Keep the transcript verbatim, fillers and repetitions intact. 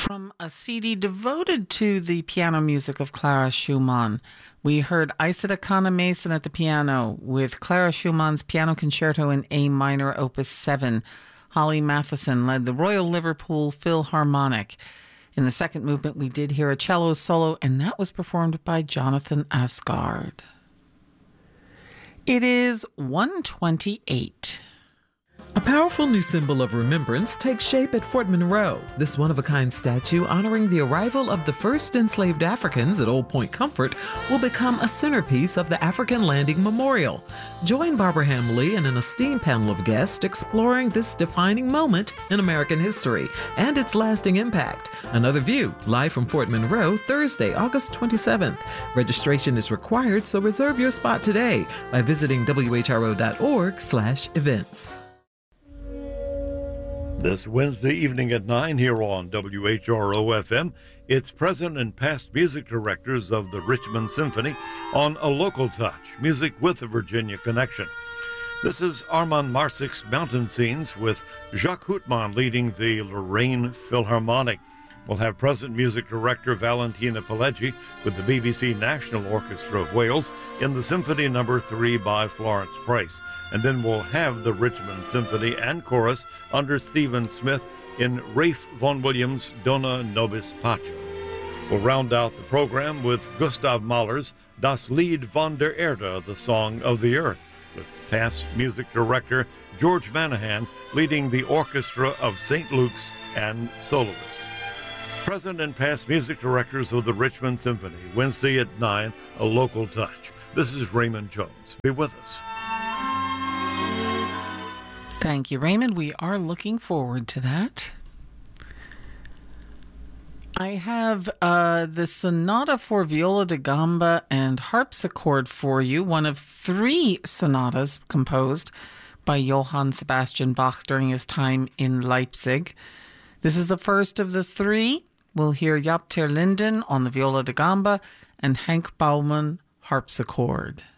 From a C D devoted to the piano music of Clara Schumann, we heard Isida Kana Mason at the piano with Clara Schumann's Piano Concerto in A minor, Opus seven. Holly Matheson led the Royal Liverpool Philharmonic. In the second movement, we did hear a cello solo, and that was performed by Jonathan Asgard. It is one twenty-eight. A powerful new symbol of remembrance takes shape at Fort Monroe. This one-of-a-kind statue honoring the arrival of the first enslaved Africans at Old Point Comfort will become a centerpiece of the African Landing Memorial. Join Barbara Hamley and an esteemed panel of guests exploring this defining moment in American history and its lasting impact. Another View, live from Fort Monroe, Thursday, August twenty-seventh. Registration is required, so reserve your spot today by visiting W H R O dot org slash events. This Wednesday evening at nine here on W H R O F M, it's present and past music directors of the Richmond Symphony on A Local Touch, music with a Virginia connection. This is Armand Marsik's Mountain Scenes with Jacques Houtman leading the Lorraine Philharmonic. We'll have present music director Valentina Pileggi with the B B C National Orchestra of Wales in the Symphony Number three by Florence Price. And then we'll have the Richmond Symphony and Chorus under Stephen Smith in Ralph Vaughan Williams' Dona Nobis Pacem. We'll round out the program with Gustav Mahler's Das Lied von der Erde, the Song of the Earth, with past music director George Manahan leading the orchestra of Saint Luke's and soloists. Present and past music directors of the Richmond Symphony, Wednesday at nine, A Local Touch. This is Raymond Jones. Be with us. Thank you, Raymond. We are looking forward to that. I have uh, the Sonata for Viola da Gamba and Harpsichord for you, one of three sonatas composed by Johann Sebastian Bach during his time in Leipzig. This is the first of the three. We'll hear Jaap ter Linden on the viola da gamba and Henk Bouwman harpsichord.